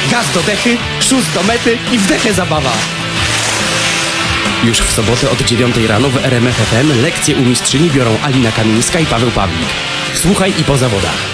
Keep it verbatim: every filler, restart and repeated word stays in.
Gaz do dechy, szóst do mety i w dechę zabawa. Już w sobotę od dziewiątej rano w R M F F M lekcje u mistrzyni biorą Alina Kamińska i Paweł Pawlik. Słuchaj i po zawodach.